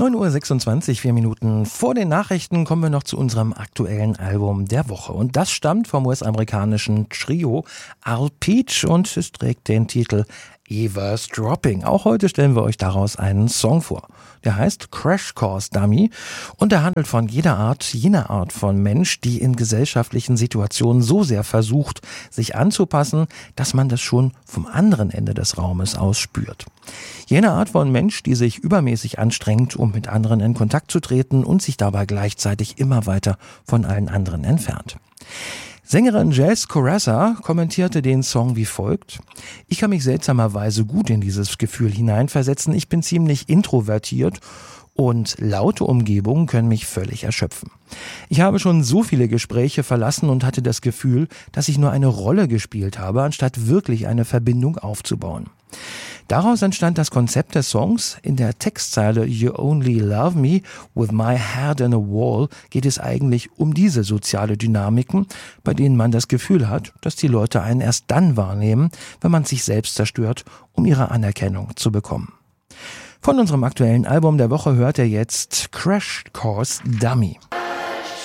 9:26 Uhr, 4 Minuten vor den Nachrichten kommen wir noch zu unserem aktuellen Album der Woche. Und das stammt vom US-amerikanischen Trio Arpeach und es trägt den Titel Eva's Dropping. Auch heute stellen wir euch daraus einen Song vor. Der heißt Crash Course Dummy und er handelt von jener Art von Mensch, die in gesellschaftlichen Situationen so sehr versucht, sich anzupassen, dass man das schon vom anderen Ende des Raumes aus spürt. Jene Art von Mensch, die sich übermäßig anstrengt, um mit anderen in Kontakt zu treten und sich dabei gleichzeitig immer weiter von allen anderen entfernt. Sängerin Jazz Carassa kommentierte den Song wie folgt: Ich kann mich seltsamerweise gut in dieses Gefühl hineinversetzen. Ich bin ziemlich introvertiert und laute Umgebungen können mich völlig erschöpfen. Ich habe schon so viele Gespräche verlassen und hatte das Gefühl, dass ich nur eine Rolle gespielt habe, anstatt wirklich eine Verbindung aufzubauen. Daraus entstand das Konzept des Songs. In der Textzeile You Only Love Me with My Head in a Wall geht es eigentlich um diese soziale Dynamiken, bei denen man das Gefühl hat, dass die Leute einen erst dann wahrnehmen, wenn man sich selbst zerstört, um ihre Anerkennung zu bekommen. Von unserem aktuellen Album der Woche hört ihr jetzt Crash Course Dummy.